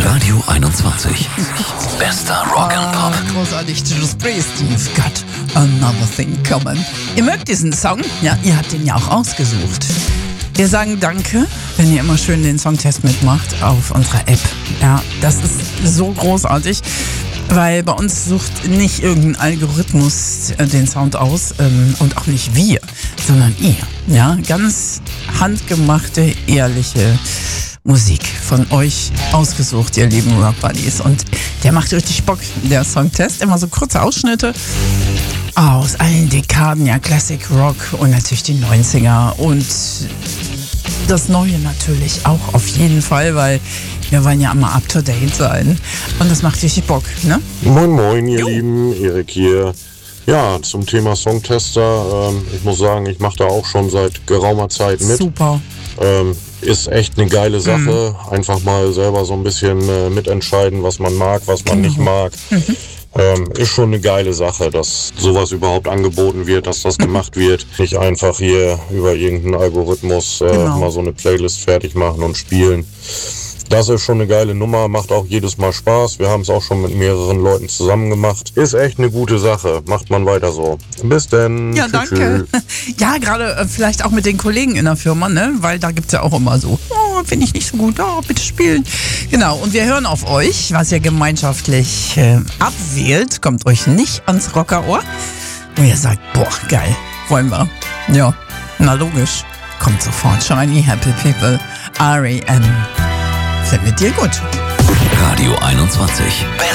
Radio 21. Bester Rock'n'Pop. Großartig, Judas Priest, You've got another thing coming. Ihr mögt diesen Song? Ja, ihr habt den ja auch ausgesucht. Wir sagen Danke, wenn ihr immer schön den Songtest mitmacht auf unserer App. Ja, das ist so großartig, weil bei uns sucht nicht irgendein Algorithmus den Sound aus und auch nicht wir, sondern ihr. Ja, ganz handgemachte, ehrliche Musik von euch ausgesucht, ihr lieben Rock Buddies. Und der macht richtig Bock, der Songtest. Immer so kurze Ausschnitte aus allen Dekaden, ja, Classic Rock und natürlich die 90er und das Neue natürlich auch auf jeden Fall, weil wir wollen ja immer up to date sein. Und das macht richtig Bock, ne? Moin moin, ihr Lieben, Erik hier. Ja, zum Thema Songtester, ich muss sagen, ich mache da auch schon seit geraumer Zeit mit. Super. Ist echt eine geile Sache. Einfach mal selber so ein bisschen mitentscheiden, was man mag, was man nicht mag. Ist schon eine geile Sache, dass sowas überhaupt angeboten wird, dass das gemacht wird. Nicht einfach hier über irgendeinen Algorithmus mal so eine Playlist fertig machen und spielen. Das ist schon eine geile Nummer, macht auch jedes Mal Spaß. Wir haben es auch schon mit mehreren Leuten zusammen gemacht. Ist echt eine gute Sache. Macht man weiter so. Bis denn. Ja, danke. Ja, gerade vielleicht auch mit den Kollegen in der Firma, ne? Weil da gibt's ja auch immer so, oh, finde ich nicht so gut, oh, bitte spielen. Genau, und wir hören auf euch, was ihr gemeinschaftlich abwählt. Kommt euch nicht ans Rockerohr. Und ihr sagt, boah, geil, wollen wir. Ja, na logisch. Kommt sofort. Shiny Happy People, R.E.M. Mit dir gut. Radio 21.